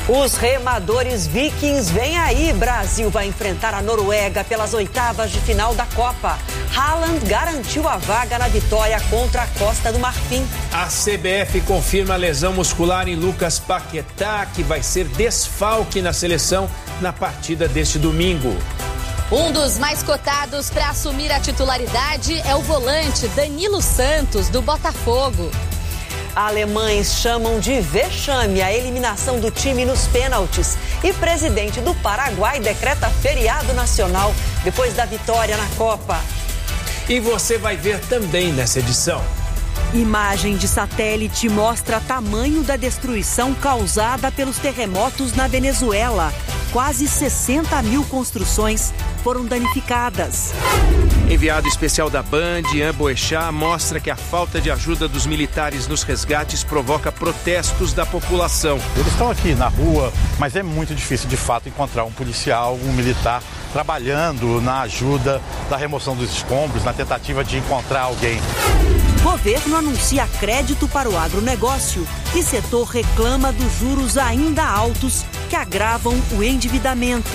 Os remadores Vikings vêm aí. Brasil vai enfrentar a Noruega pelas oitavas de final da Copa. Haaland garantiu a vaga na vitória contra a Costa do Marfim. A CBF confirma a lesão muscular em Lucas Paquetá, que vai ser desfalque na seleção na partida deste domingo. Um dos mais cotados para assumir a titularidade é o volante Danilo Santos, do Botafogo. Alemães chamam de vexame a eliminação do time nos pênaltis. E presidente do Paraguai decreta feriado nacional depois da vitória na Copa. E você vai ver também nessa edição. Imagem de satélite mostra tamanho da destruição causada pelos terremotos na Venezuela. Quase 60 mil construções foram danificadas. Enviado especial da Band, Ian Boechat, mostra que a falta de ajuda dos militares nos resgates provoca protestos da população. Eles estão aqui na rua, mas é muito difícil de fato encontrar um policial, um militar trabalhando na ajuda da remoção dos escombros, na tentativa de encontrar alguém. Governo anuncia crédito para o agronegócio e setor reclama dos juros ainda altos que agravam o endividamento.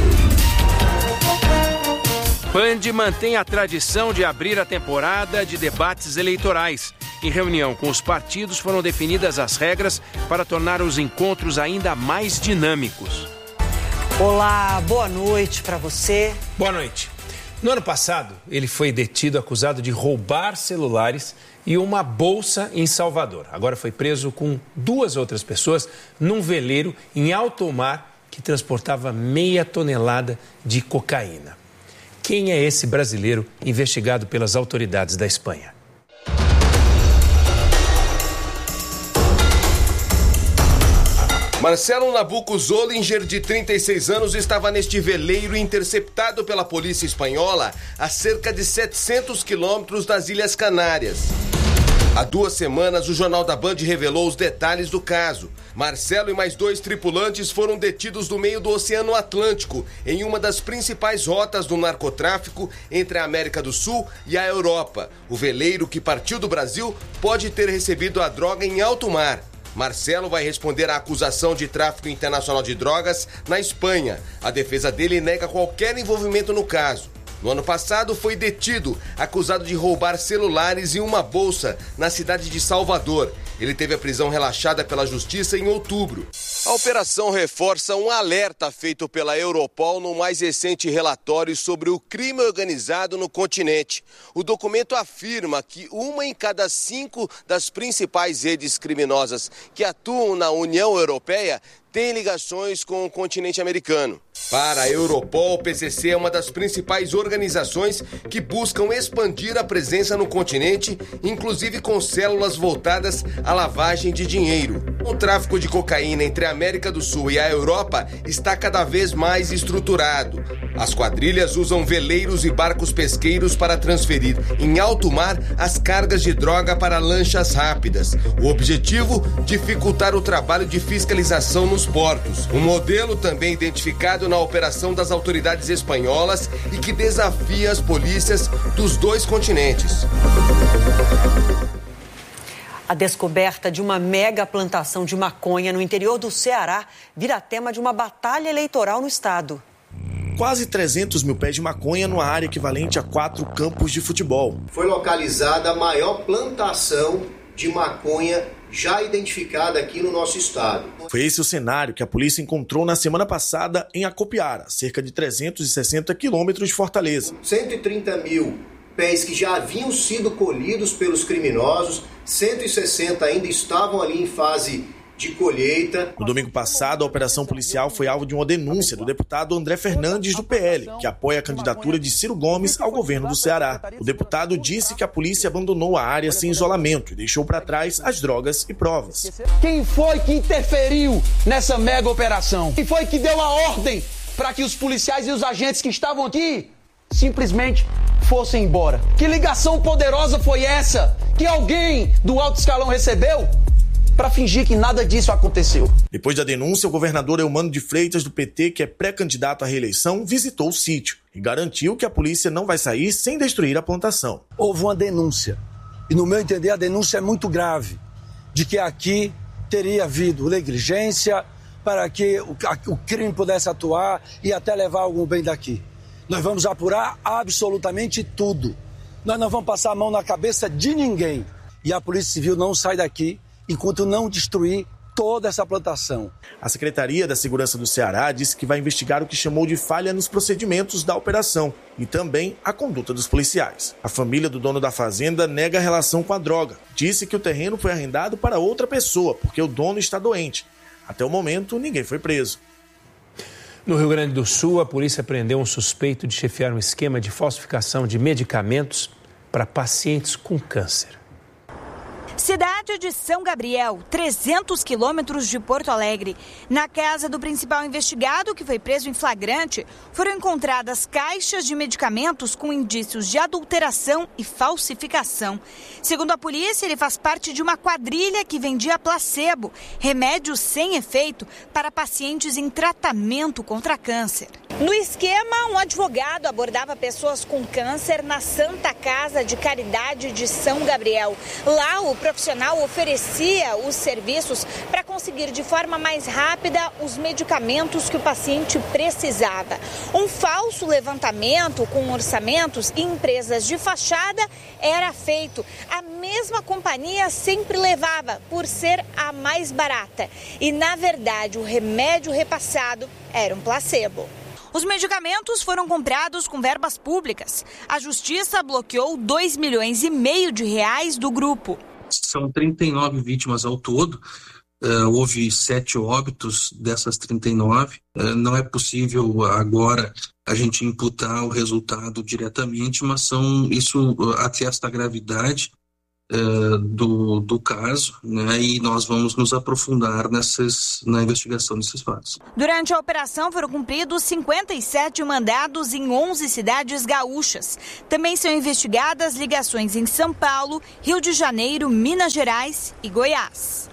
Band mantém a tradição de abrir a temporada de debates eleitorais. Em reunião com os partidos foram definidas as regras para tornar os encontros ainda mais dinâmicos. Olá, boa noite para você. Boa noite. No ano passado, ele foi detido acusado de roubar celulares e uma bolsa em Salvador. Agora foi preso com 2 outras pessoas num veleiro em alto mar que transportava meia tonelada de cocaína. Quem é esse brasileiro investigado pelas autoridades da Espanha? Marcelo Nabuco Zollinger, de 36 anos, estava neste veleiro interceptado pela polícia espanhola a cerca de 700 quilômetros das Ilhas Canárias. Há 2 semanas, o Jornal da Band revelou os detalhes do caso. Marcelo e mais 2 tripulantes foram detidos no meio do Oceano Atlântico, em uma das principais rotas do narcotráfico entre a América do Sul e a Europa. O veleiro que partiu do Brasil pode ter recebido a droga em alto mar. Marcelo vai responder à acusação de tráfico internacional de drogas na Espanha. A defesa dele nega qualquer envolvimento no caso. No ano passado, foi detido, acusado de roubar celulares e uma bolsa na cidade de Salvador. Ele teve a prisão relaxada pela Justiça em outubro. A operação reforça um alerta feito pela Europol no mais recente relatório sobre o crime organizado no continente. O documento afirma que 1 em cada 5 das principais redes criminosas que atuam na União Europeia tem ligações com o continente americano. Para a Europol, o PCC é uma das principais organizações que buscam expandir a presença no continente, inclusive com células voltadas à lavagem de dinheiro. O tráfico de cocaína entre a América do Sul e a Europa está cada vez mais estruturado. As quadrilhas usam veleiros e barcos pesqueiros para transferir em alto mar as cargas de droga para lanchas rápidas. O objetivo? Dificultar o trabalho de fiscalização nos portos. Um modelo também identificado na operação das autoridades espanholas e que desafia as polícias dos 2 continentes. A descoberta de uma mega plantação de maconha no interior do Ceará vira tema de uma batalha eleitoral no estado. Quase 300 mil pés de maconha numa área equivalente a 4 campos de futebol. Foi localizada a maior plantação de maconha já identificada aqui no nosso estado. Foi esse o cenário que a polícia encontrou na semana passada em Acopiara, cerca de 360 quilômetros de Fortaleza. 130 mil pés que já haviam sido colhidos pelos criminosos, 160 ainda estavam ali em fase de colheita. No domingo passado, a operação policial foi alvo de uma denúncia do deputado André Fernandes, do PL, que apoia a candidatura de Ciro Gomes ao governo do Ceará. O deputado disse que a polícia abandonou a área sem isolamento e deixou para trás as drogas e provas. Quem foi que interferiu nessa mega operação? Quem foi que deu a ordem para que os policiais e os agentes que estavam aqui simplesmente fossem embora? Que ligação poderosa foi essa que alguém do alto escalão recebeu para fingir que nada disso aconteceu? Depois da denúncia, o governador Eumano de Freitas, do PT, que é pré-candidato à reeleição, visitou o sítio e garantiu que a polícia não vai sair sem destruir a plantação. Houve uma denúncia, e no meu entender a denúncia é muito grave, de que aqui teria havido negligência, para que o crime pudesse atuar e até levar algum bem daqui. Nós vamos apurar absolutamente tudo. Nós não vamos passar a mão na cabeça de ninguém. E a Polícia Civil não sai daqui enquanto não destruir toda essa plantação. A Secretaria da Segurança do Ceará disse que vai investigar o que chamou de falha nos procedimentos da operação e também a conduta dos policiais. A família do dono da fazenda nega a relação com a droga. Disse que o terreno foi arrendado para outra pessoa porque o dono está doente. Até o momento, ninguém foi preso. No Rio Grande do Sul, a polícia prendeu um suspeito de chefiar um esquema de falsificação de medicamentos para pacientes com câncer. Cidade de São Gabriel, 300 quilômetros de Porto Alegre. Na casa do principal investigado, que foi preso em flagrante, foram encontradas caixas de medicamentos com indícios de adulteração e falsificação. Segundo a polícia, ele faz parte de uma quadrilha que vendia placebo, remédios sem efeito, para pacientes em tratamento contra câncer. No esquema, um advogado abordava pessoas com câncer na Santa Casa de Caridade de São Gabriel. Lá, o profissional oferecia os serviços para conseguir de forma mais rápida os medicamentos que o paciente precisava. Um falso levantamento com orçamentos e empresas de fachada era feito. A mesma companhia sempre levava por ser a mais barata. E, na verdade, o remédio repassado era um placebo. Os medicamentos foram comprados com verbas públicas. A Justiça bloqueou R$2,5 milhões do grupo. São 39 vítimas ao todo. Houve 7 óbitos dessas 39. Não é possível agora a gente imputar o resultado diretamente, mas isso atesta a gravidade do caso, né? E nós vamos nos aprofundar na investigação desses fatos. Durante a operação foram cumpridos 57 mandados em 11 cidades gaúchas. Também são investigadas ligações em São Paulo, Rio de Janeiro, Minas Gerais e Goiás.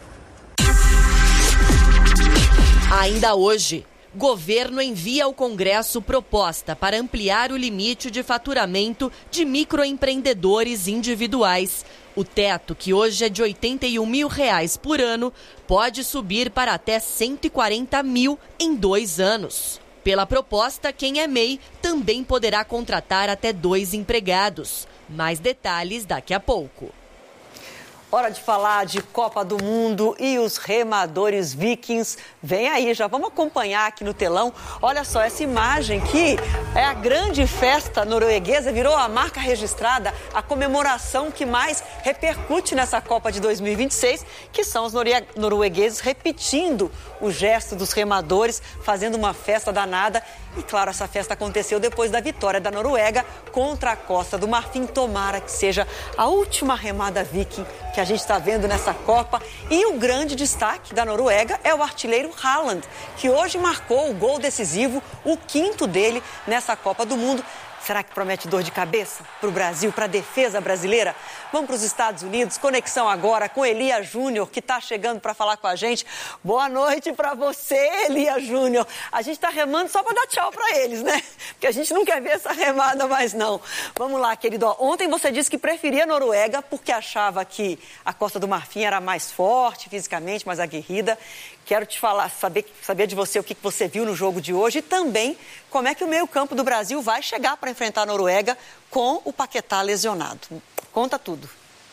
Ainda hoje, governo envia ao Congresso proposta para ampliar o limite de faturamento de microempreendedores individuais. O teto, que hoje é de R$ 81 mil por ano, pode subir para até R$ 140 mil em 2 anos. Pela proposta, quem é MEI também poderá contratar até 2 empregados. Mais detalhes daqui a pouco. Hora de falar de Copa do Mundo e os remadores vikings. Vem aí, já vamos acompanhar aqui no telão. Olha só, essa imagem que é a grande festa norueguesa, virou a marca registrada, a comemoração que mais repercute nessa Copa de 2026, que são os noruegueses repetindo o gesto dos remadores, fazendo uma festa danada. E claro, essa festa aconteceu depois da vitória da Noruega contra a Costa do Marfim. Tomara que seja a última remada viking que a gente está vendo nessa Copa. E o grande destaque da Noruega é o artilheiro Haaland, que hoje marcou o gol decisivo, o 5º dele nessa Copa do Mundo. Será que promete dor de cabeça para o Brasil, para a defesa brasileira? Vamos para os Estados Unidos, conexão agora com Elia Júnior, que está chegando para falar com a gente. Boa noite para você, Elia Júnior. A gente está remando só para dar tchau para eles, né? Porque a gente não quer ver essa remada mais não. Vamos lá, querido. Ontem você disse que preferia a Noruega porque achava que a Costa do Marfim era mais forte fisicamente, mais aguerrida. Quero te falar, saber de você o que você viu no jogo de hoje e também como é que o meio-campo do Brasil vai chegar para enfrentar a Noruega com o Paquetá lesionado. Conta tudo.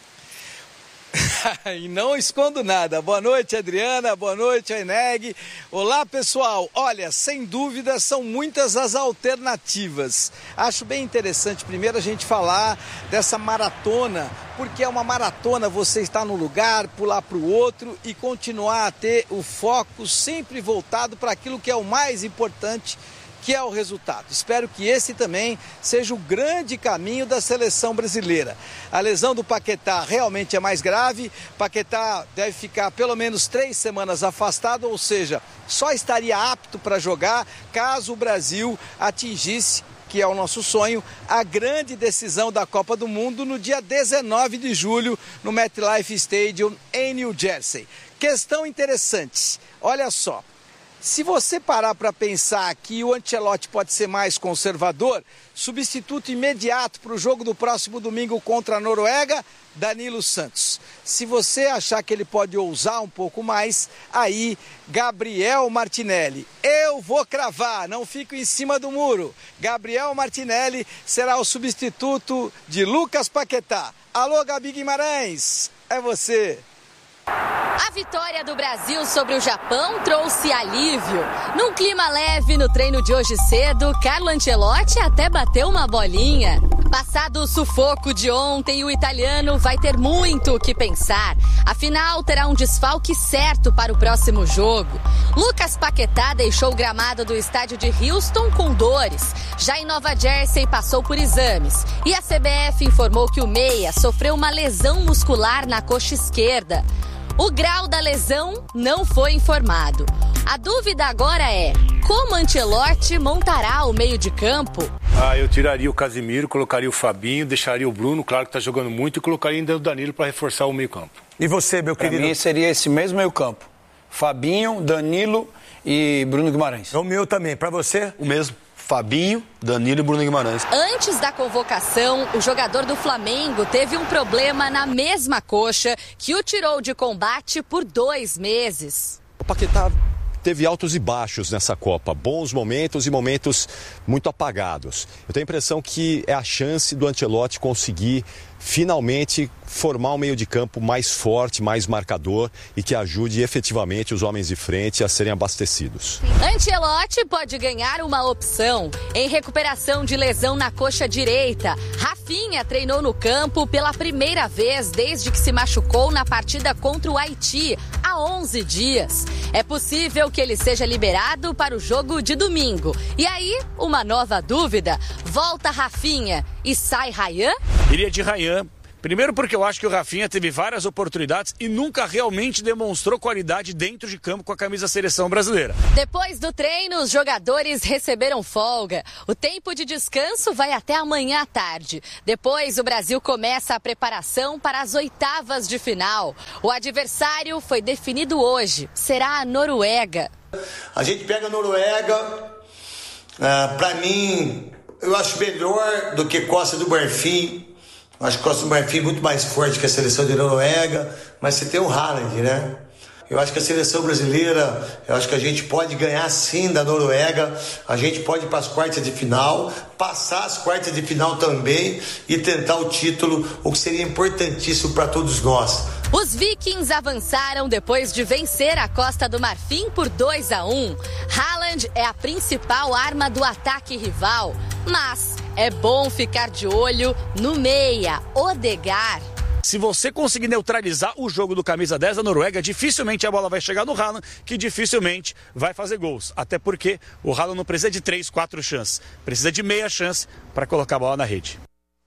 E não escondo nada. Boa noite, Adriana. Boa noite, Eneg. Olá, pessoal. Olha, sem dúvida, são muitas as alternativas. Acho bem interessante, primeiro, a gente falar dessa maratona, porque é uma maratona, você está num lugar, pular para o outro e continuar a ter o foco sempre voltado para aquilo que é o mais importante, que é o resultado. Espero que esse também seja o grande caminho da seleção brasileira. A lesão do Paquetá realmente é mais grave. Paquetá deve ficar pelo menos 3 semanas afastado, ou seja, só estaria apto para jogar caso o Brasil atingisse, que é o nosso sonho, a grande decisão da Copa do Mundo no dia 19 de julho no MetLife Stadium em New Jersey. Questão interessante, olha só. Se você parar para pensar que o Ancelotti pode ser mais conservador, substituto imediato para o jogo do próximo domingo contra a Noruega, Danilo Santos. Se você achar que ele pode ousar um pouco mais, aí Gabriel Martinelli. Eu vou cravar, não fico em cima do muro. Gabriel Martinelli será o substituto de Lucas Paquetá. Alô, Gabi Guimarães, é você. A vitória do Brasil sobre o Japão trouxe alívio. Num clima leve no treino de hoje cedo, Carlo Ancelotti até bateu uma bolinha. Passado o sufoco de ontem, o italiano vai ter muito o que pensar. Afinal, terá um desfalque certo para o próximo jogo. Lucas Paquetá deixou o gramado do estádio de Houston com dores. Já em Nova Jersey, passou por exames. E a CBF informou que o meia sofreu uma lesão muscular na coxa esquerda. O grau da lesão não foi informado. A dúvida agora é: como Ancelotti montará o meio de campo? Eu tiraria o Casemiro, colocaria o Fabinho, deixaria o Bruno, claro que está jogando muito, e colocaria ainda o Danilo para reforçar o meio campo. E você, meu querido? Para mim seria esse mesmo meio campo. Fabinho, Danilo e Bruno Guimarães. É o meu também. Para você? O mesmo. Fabinho, Danilo e Bruno Guimarães. Antes da convocação, o jogador do Flamengo teve um problema na mesma coxa que o tirou de combate por 2 meses. O Paquetá teve altos e baixos nessa Copa, bons momentos e momentos muito apagados. Eu tenho a impressão que é a chance do Ancelotti conseguir finalmente formar um meio de campo mais forte, mais marcador e que ajude efetivamente os homens de frente a serem abastecidos. Ancelotti pode ganhar uma opção. Em recuperação de lesão na coxa direita, Rafinha treinou no campo pela primeira vez desde que se machucou na partida contra o Haiti, há 11 dias. É possível que ele seja liberado para o jogo de domingo. E aí, uma nova dúvida: volta Rafinha e sai Ryan? Iria de Ryan. Primeiro porque eu acho que o Rafinha teve várias oportunidades e nunca realmente demonstrou qualidade dentro de campo com a camisa da seleção brasileira. Depois do treino, os jogadores receberam folga. O tempo de descanso vai até amanhã à tarde. Depois, o Brasil começa a preparação para as oitavas de final. O adversário foi definido hoje. Será a Noruega. A gente pega a Noruega, para mim, eu acho melhor do que Costa do Marfim. Acho que Costa do Marfim é muito mais forte que a seleção de Noruega, mas você tem o Haaland, né? Eu acho que a seleção brasileira, eu acho que a gente pode ganhar sim da Noruega, a gente pode ir para as quartas de final, passar as quartas de final também e tentar o título, o que seria importantíssimo para todos nós. Os Vikings avançaram depois de vencer a Costa do Marfim por 2-1. Haaland é a principal arma do ataque rival, mas é bom ficar de olho no meia, Odegaard. Se você conseguir neutralizar o jogo do camisa 10 da Noruega, dificilmente a bola vai chegar no Haaland, que dificilmente vai fazer gols. Até porque o Haaland não precisa de 3, 4 chances, precisa de meia chance para colocar a bola na rede.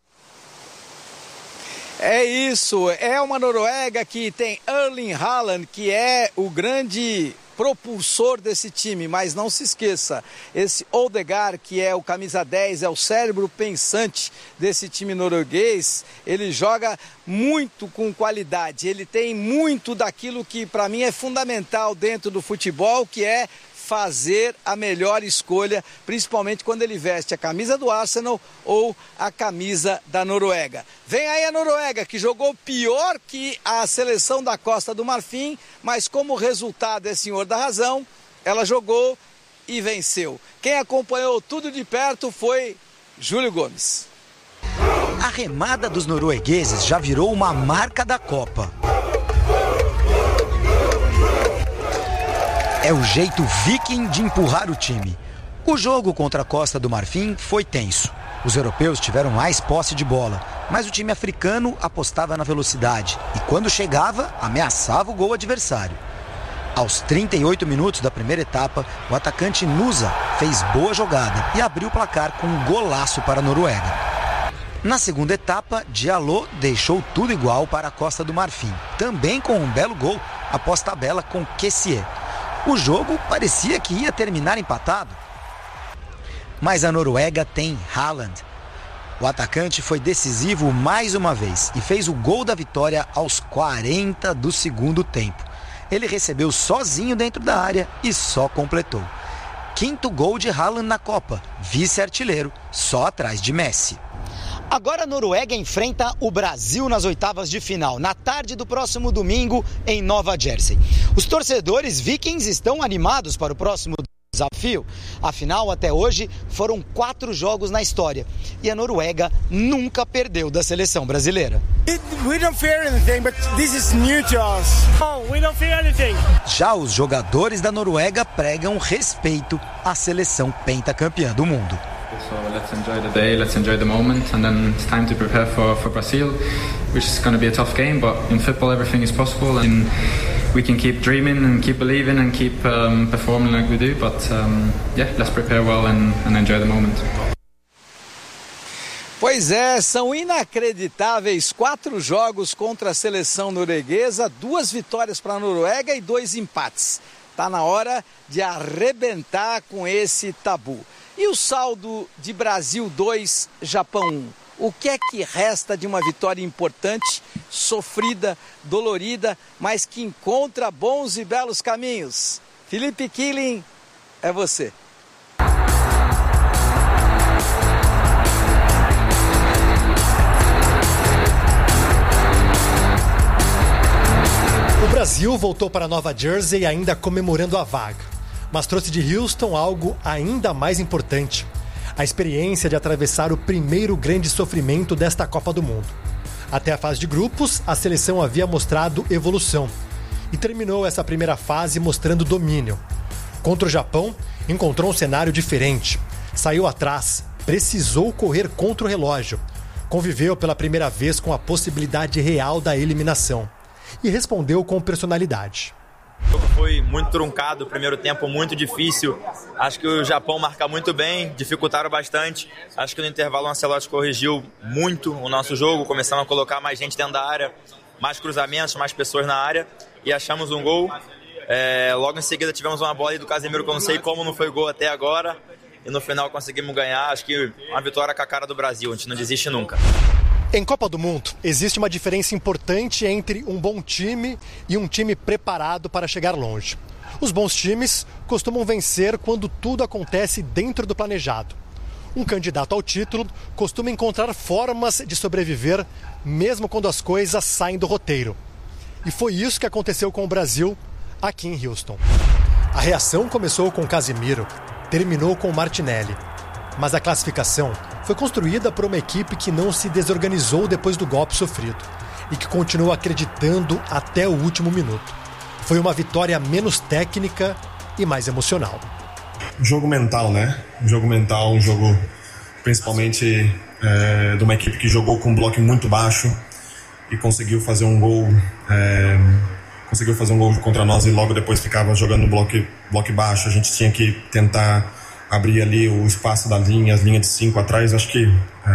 É isso, é uma Noruega que tem Erling Haaland, que é o grande propulsor desse time, mas não se esqueça, esse Odegaard, que é o camisa 10, é o cérebro pensante desse time norueguês, ele joga muito com qualidade, ele tem muito daquilo que para mim é fundamental dentro do futebol, que é fazer a melhor escolha, principalmente quando ele veste a camisa do Arsenal ou a camisa da Noruega. Vem aí a Noruega, que jogou pior que a seleção da Costa do Marfim, mas como o resultado é senhor da razão, ela jogou e venceu. Quem acompanhou tudo de perto foi Júlio Gomes. A remada dos noruegueses já virou uma marca da Copa. É o jeito viking de empurrar o time. O jogo contra a Costa do Marfim foi tenso. Os europeus tiveram mais posse de bola, mas o time africano apostava na velocidade e, quando chegava, ameaçava o gol adversário. Aos 38 minutos da primeira etapa, o atacante Nusa fez boa jogada e abriu o placar com um golaço para a Noruega. Na segunda etapa, Diallo deixou tudo igual para a Costa do Marfim, também com um belo gol após tabela com Kessié. O jogo parecia que ia terminar empatado. Mas a Noruega tem Haaland. O atacante foi decisivo mais uma vez e fez o gol da vitória aos 40 do segundo tempo. ele recebeu sozinho dentro da área e só completou. 5º gol de Haaland na Copa, vice-artilheiro, só atrás de Messi. Agora a Noruega enfrenta o Brasil nas oitavas de final, na tarde do próximo domingo, em Nova Jersey. Os torcedores vikings estão animados para o próximo desafio. Afinal, até hoje, foram 4 jogos na história. E a Noruega nunca perdeu da seleção brasileira. Já os jogadores da Noruega pregam respeito à seleção pentacampeã do mundo. So let's enjoy the day, let's enjoy the moment, and then it's time to prepare for Brazil, which is going to be a tough game, but in football everything is possible, and we can keep dreaming and keep believing and keep performing like we do, but let's prepare well and enjoy the moment. Pois é, são inacreditáveis 4 jogos contra a seleção norueguesa, 2 vitórias para a Noruega e 2 empates. Está na hora de arrebentar com esse tabu. E o saldo de Brasil 2, Japão 1? O que é que resta de uma vitória importante, sofrida, dolorida, mas que encontra bons e belos caminhos? Felipe Killing, é você. O Brasil voltou para Nova Jersey ainda comemorando a vaga. Mas trouxe de Houston algo ainda mais importante: a experiência de atravessar o primeiro grande sofrimento desta Copa do Mundo. Até a fase de grupos, a seleção havia mostrado evolução e terminou essa primeira fase mostrando domínio. Contra o Japão, encontrou um cenário diferente. Saiu atrás, precisou correr contra o relógio, conviveu pela primeira vez com a possibilidade real da eliminação e respondeu com personalidade. O jogo foi muito truncado, o primeiro tempo muito difícil. Acho que o Japão marca muito bem, dificultaram bastante. Acho que no intervalo o Ancelotti corrigiu muito o nosso jogo, começamos a colocar mais gente dentro da área, mais cruzamentos, mais pessoas na área e achamos um gol. Logo em seguida tivemos uma bola aí do Casemiro que eu não sei como não foi gol até agora e no final conseguimos ganhar. Acho que uma vitória com a cara do Brasil, a gente não desiste nunca. Em Copa do Mundo, existe uma diferença importante entre um bom time e um time preparado para chegar longe. Os bons times costumam vencer quando tudo acontece dentro do planejado. Um candidato ao título costuma encontrar formas de sobreviver mesmo quando as coisas saem do roteiro. E foi isso que aconteceu com o Brasil aqui em Houston. A reação começou com Casemiro, terminou com Martinelli. Mas a classificação foi construída por uma equipe que não se desorganizou depois do golpe sofrido e que continuou acreditando até o último minuto. Foi uma vitória menos técnica e mais emocional. Jogo mental, né? Um jogo mental, um jogo principalmente de uma equipe que jogou com um bloco muito baixo e conseguiu fazer um gol contra nós e logo depois ficava jogando no bloco baixo. A gente tinha que tentar abrir ali o espaço das linhas, linha de 5 atrás. Acho que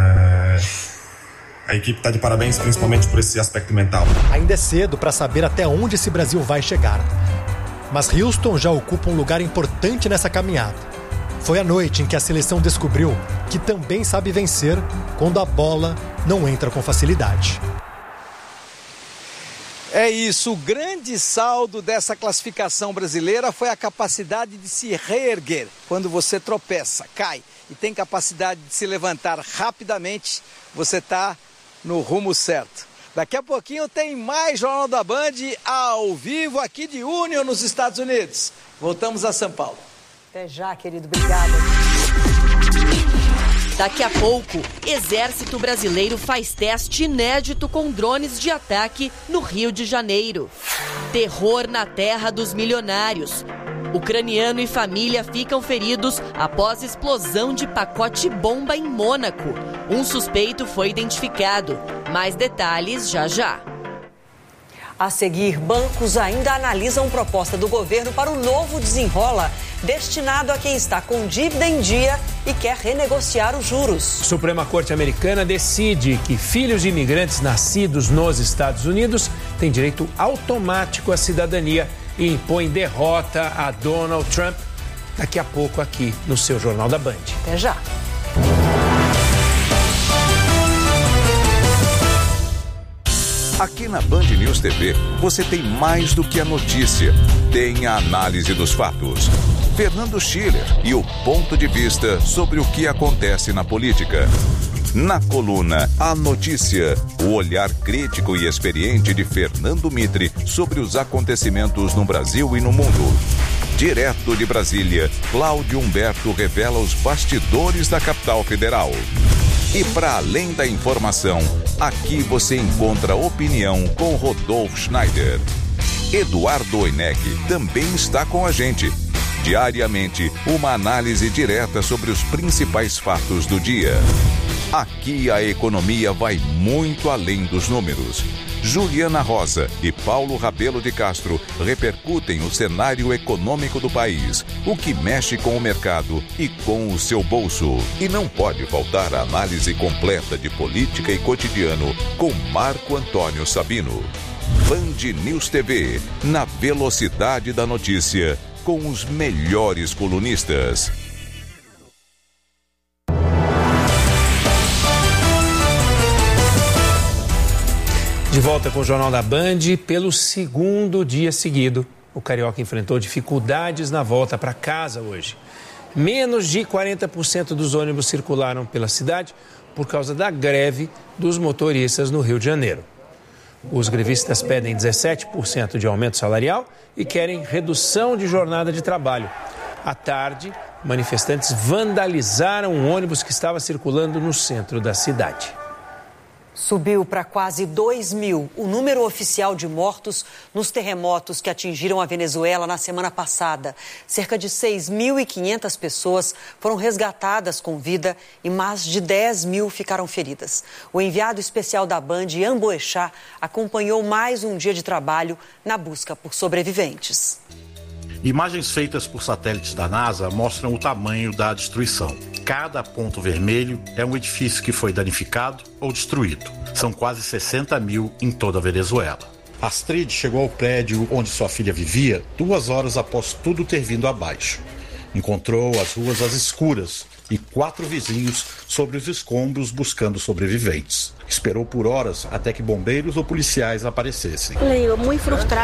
a equipe está de parabéns, principalmente por esse aspecto mental. Ainda é cedo para saber até onde esse Brasil vai chegar. Mas Houston já ocupa um lugar importante nessa caminhada. Foi a noite em que a seleção descobriu que também sabe vencer quando a bola não entra com facilidade. É isso, o grande saldo dessa classificação brasileira foi a capacidade de se reerguer. Quando você tropeça, cai e tem capacidade de se levantar rapidamente, você está no rumo certo. Daqui a pouquinho tem mais Jornal da Band ao vivo aqui de Union, nos Estados Unidos. Voltamos a São Paulo. Até já, querido. Obrigada. Daqui a pouco, Exército Brasileiro faz teste inédito com drones de ataque no Rio de Janeiro. Terror na terra dos milionários. Ucraniano e família ficam feridos após explosão de pacote bomba em Mônaco. Um suspeito foi identificado. Mais detalhes já já. A seguir, bancos ainda analisam proposta do governo para o novo desenrola, destinado a quem está com dívida em dia e quer renegociar os juros. Suprema Corte Americana decide que filhos de imigrantes nascidos nos Estados Unidos têm direito automático à cidadania e impõe derrota a Donald Trump. Daqui a pouco aqui no seu Jornal da Band. Até já. Aqui na Band News TV, você tem mais do que a notícia. Tem a análise dos fatos. Fernando Schiller e o ponto de vista sobre o que acontece na política. Na coluna A Notícia, o olhar crítico e experiente de Fernando Mitre sobre os acontecimentos no Brasil e no mundo. Direto de Brasília, Cláudio Humberto revela os bastidores da capital federal. E para além da informação, aqui você encontra opinião com Rodolfo Schneider. Eduardo Oineg também está com a gente. Diariamente, uma análise direta sobre os principais fatos do dia. Aqui a economia vai muito além dos números. Juliana Rosa e Paulo Rabelo de Castro repercutem o cenário econômico do país, o que mexe com o mercado e com o seu bolso. E não pode faltar a análise completa de política e cotidiano com Marco Antônio Sabino. Band News TV, na velocidade da notícia, com os melhores colunistas. De volta com o Jornal da Band, pelo segundo dia seguido, o Carioca enfrentou dificuldades na volta para casa hoje. Menos de 40% dos ônibus circularam pela cidade por causa da greve dos motoristas no Rio de Janeiro. Os grevistas pedem 17% de aumento salarial e querem redução de jornada de trabalho. À tarde, manifestantes vandalizaram um ônibus que estava circulando no centro da cidade. Subiu para quase 2.000 o número oficial de mortos nos terremotos que atingiram a Venezuela na semana passada. Cerca de 6.500 pessoas foram resgatadas com vida e mais de 10.000 ficaram feridas. O enviado especial da Band, Ian Boechat, acompanhou mais um dia de trabalho na busca por sobreviventes. Imagens feitas por satélites da NASA mostram o tamanho da destruição. Cada ponto vermelho é um edifício que foi danificado ou destruído. São quase 60.000 em toda a Venezuela. Astrid chegou ao prédio onde sua filha vivia 2 horas após tudo ter vindo abaixo. Encontrou as ruas às escuras e 4 vizinhos sobre os escombros buscando sobreviventes. Esperou por horas até que bombeiros ou policiais aparecessem. Muito frustrada.